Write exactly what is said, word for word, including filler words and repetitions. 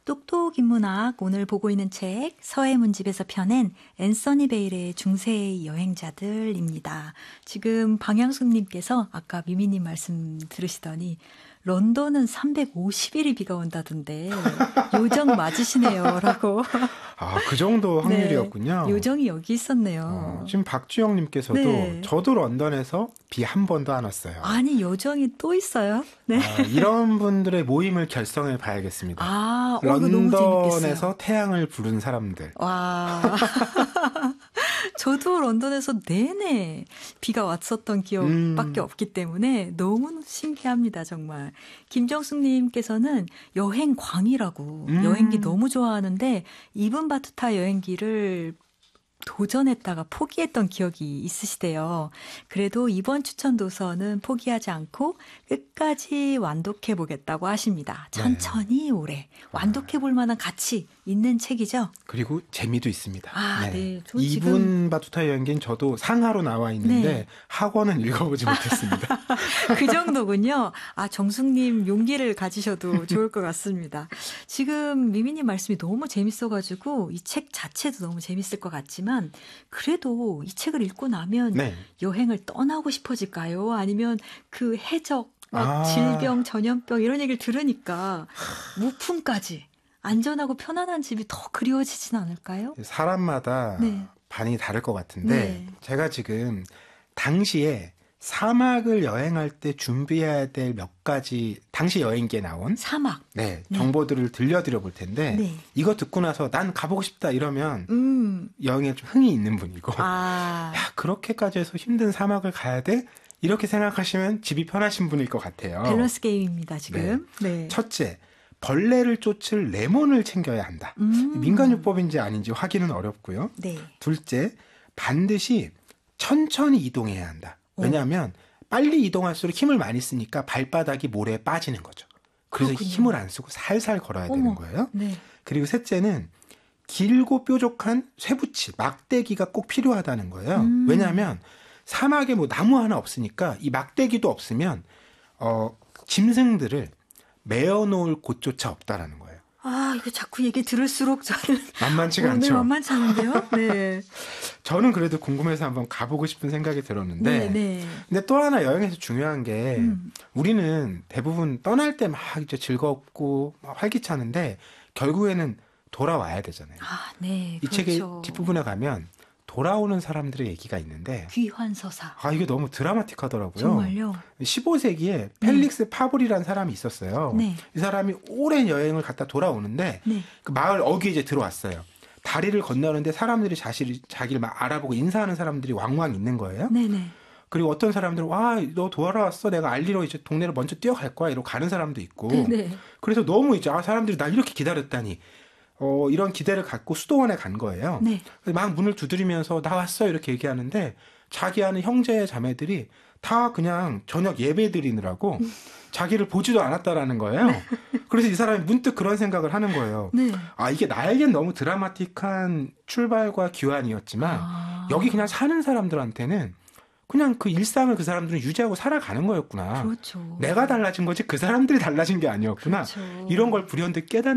똑똑 인문학 오늘 보고 있는 책 서해문집에서 펴낸 앤서니 베일의 중세의 여행자들입니다. 지금 방향숙님께서 아까 미미님 말씀 들으시더니 런던은 삼백오십 일이 비가 온다던데 요정 맞으시네요 라고. 아, 그 정도 확률이었군요. 네, 요정이 여기 있었네요. 어, 지금 박주영님께서도 네. 저도 런던에서 비 한 번도 안 왔어요. 아니 요정이 또 있어요? 네. 아, 이런 분들의 모임을 결성해 봐야겠습니다. 아, 어, 이거 너무 런던에서 재밌겠어요. 태양을 부른 사람들. 와. 저도 런던에서 내내 비가 왔었던 기억밖에 음. 없기 때문에 너무 신기합니다, 정말. 김정숙님께서는 여행광이라고 음. 여행기 너무 좋아하는데 이분 바투타 여행기를 도전했다가 포기했던 기억이 있으시대요. 그래도 이번 추천 도서는 포기하지 않고 끝까지 완독해보겠다고 하십니다. 천천히 네. 오래 완독해볼 만한 가치 있는 책이죠. 그리고 재미도 있습니다. 아, 네. 네. 이분 지금... 바투타 여행기는 저도 상하로 나와 있는데 네. 학원은 읽어보지 못했습니다. 그 정도군요. 아, 정숙님 용기를 가지셔도 좋을 것 같습니다. 지금 미미님 말씀이 너무 재밌어가지고 이 책 자체도 너무 재밌을 것 같지만 그래도 이 책을 읽고 나면 네. 여행을 떠나고 싶어질까요? 아니면 그 해적, 막 아. 질병, 전염병 이런 얘기를 들으니까 무품까지 안전하고 편안한 집이 더 그리워지진 않을까요? 사람마다 네. 반이 다를 것 같은데 네. 제가 지금 당시에 사막을 여행할 때 준비해야 될 몇 가지 당시 여행기에 나온 사막 네, 네. 정보들을 들려드려 볼 텐데 네. 이거 듣고 나서 난 가보고 싶다 이러면 음. 여행에 좀 흥이 있는 분이고 아. 야, 그렇게까지 해서 힘든 사막을 가야 돼? 이렇게 생각하시면 집이 편하신 분일 것 같아요. 밸런스 게임입니다 지금. 네. 네. 첫째, 벌레를 쫓을 레몬을 챙겨야 한다. 음. 민간요법인지 아닌지 확인은 어렵고요. 네. 둘째, 반드시 천천히 이동해야 한다. 왜냐하면 빨리 이동할수록 힘을 많이 쓰니까 발바닥이 모래에 빠지는 거죠. 그래서 그렇군요. 힘을 안 쓰고 살살 걸어야 어머. 되는 거예요. 네. 그리고 셋째는 길고 뾰족한 쇠붙이, 막대기가 꼭 필요하다는 거예요. 음. 왜냐하면 사막에 뭐 나무 하나 없으니까 이 막대기도 없으면 어, 짐승들을 메어놓을 곳조차 없다라는 거예요. 아, 이거 자꾸 얘기 들을수록 저는 만만치가 어, 않죠. 네, 만만치 않은데요. 네. 저는 그래도 궁금해서 한번 가보고 싶은 생각이 들었는데, 네, 네. 근데 또 하나 여행에서 중요한 게 음. 우리는 대부분 떠날 때 막 이제 즐겁고 막 활기차는데 결국에는 돌아와야 되잖아요. 아, 네. 이 그렇죠. 책의 뒷부분에 가면 돌아오는 사람들의 얘기가 있는데 귀환서사. 아, 이게 너무 드라마틱하더라고요. 정말요? 십오 세기에 펠릭스 네. 파블이라는 사람이 있었어요. 네. 이 사람이 오랜 여행을 갔다 돌아오는데 네. 그 마을 어귀에 이제 들어왔어요. 다리를 건너는데 사람들이 자신이, 자기를 막 알아보고 인사하는 사람들이 왕왕 있는 거예요. 네네. 그리고 어떤 사람들은 와, 너 돌아왔어. 내가 알리러 이제 동네를 먼저 뛰어갈 거야. 이러고 가는 사람도 있고. 네네. 그래서 너무 이제 아, 사람들이 날 이렇게 기다렸다니. 어, 이런 기대를 갖고 수도원에 간 거예요. 네. 막 문을 두드리면서 나 왔어 이렇게 얘기하는데 자기 아는 형제 자매들이 다 그냥 저녁 예배 드리느라고 자기를 보지도 않았다라는 거예요. 네. 그래서 이 사람이 문득 그런 생각을 하는 거예요. 네. 아, 이게 나에겐 너무 드라마틱한 출발과 귀환이었지만 아. 여기 그냥 사는 사람들한테는 그냥 그 일상을 그 사람들은 유지하고 살아가는 거였구나. 그렇죠. 내가 달라진 거지 그 사람들이 달라진 게 아니었구나. 그렇죠. 이런 걸 불현듯 깨닫는